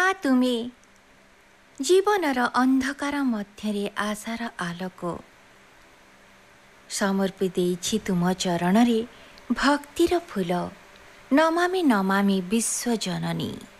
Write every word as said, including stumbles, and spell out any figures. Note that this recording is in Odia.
ମା ତୁମେ ଜୀବନର ଅନ୍ଧକାର ମଧ୍ୟରେ ଆଶାର ଆଲୋକ ସମର୍ପି ଦେଇଛି ତୁମ ଚରଣରେ ଭକ୍ତିର ଫୁଲ। ନମାମି ନମାମି ବିଶ୍ୱଜନନୀ।